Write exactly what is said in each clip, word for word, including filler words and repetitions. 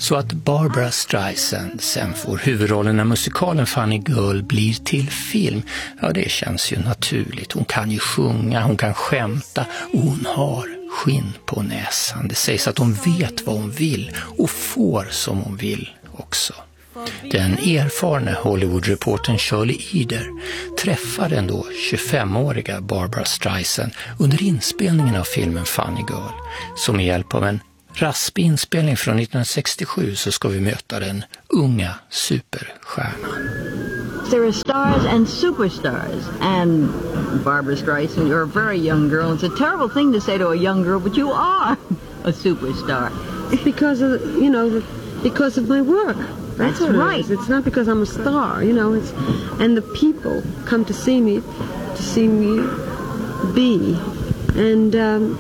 Så att Barbra Streisand sen får huvudrollen när musikalen Funny Girl blir till film, ja det känns ju naturligt. Hon kan ju sjunga, hon kan skämta och hon har skinn på näsan. Det sägs att hon vet vad hon vill och får som hon vill också. Den erfarne Hollywood-reportern Shirley Eder träffade den då tjugofemåriga Barbra Streisand under inspelningen av filmen Funny Girl. Så med hjälp av en raspig inspelning från nittonhundrasextiosju så ska vi möta den unga superstjärnan. There are stars and superstars, and Barbra Streisand, you're a very young girl. It's a terrible thing to say to a young girl, but you are a superstar. It's because of, you know, because of my work. That's, That's right. It is. It's not because I'm a star, you know. It's and the people come to see me, to see me be, and um,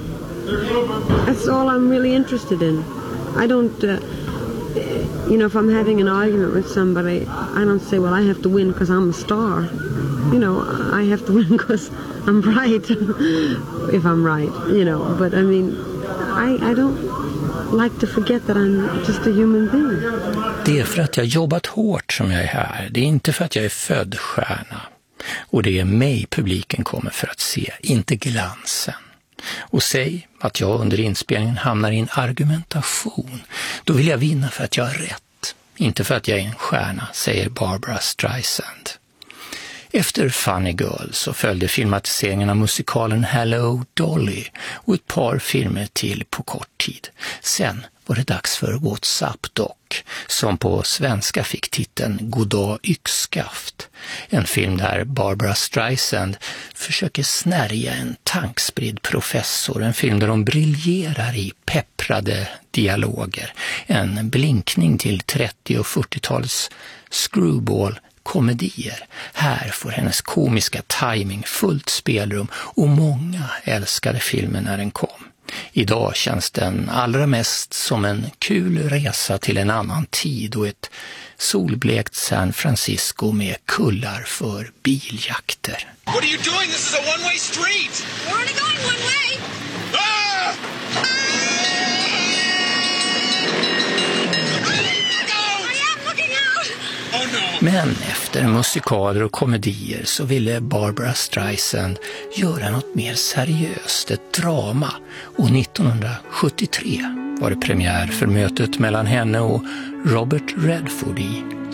that's all I'm really interested in. I don't, uh, you know, if I'm having an argument with somebody, I don't say, well, I have to win because I'm a star. You know, I have to win because I'm right, if I'm right, you know. But I mean, I, I don't like to forget that I'm just a human being. Det är för att jag jobbat hårt som jag är här. Det är inte för att jag är född stjärna. Och det är mig publiken kommer för att se, inte glansen. Och säg att jag under inspelningen hamnar i en argumentation. Då vill jag vinna för att jag har rätt. Inte för att jag är en stjärna, säger Barbra Streisand. Efter Funny Girl så följde filmatiseringen av musikalen Hello Dolly och ett par filmer till på kort tid. Sen var det dags för What's Up Doc, som på svenska fick titeln Goddag yxskaft. En film där Barbra Streisand försöker snärja en tankspridd professor. En film där de briljerar i pepprade dialoger. En blinkning till trettio- och fyrtiotalets screwball komedier. Här får hennes komiska timing fullt spelrum och många älskade filmen när den kom. Idag känns den allra mest som en kul resa till en annan tid och ett solblekt San Francisco med kullar för biljakter. What are you doing? This is a one-way street! We're only going one way! Ah! Men efter musikaler och komedier så ville Barbra Streisand göra något mer seriöst, ett drama. Och nittonhundrasjuttiotre var det premiär för mötet mellan henne och Robert Redford i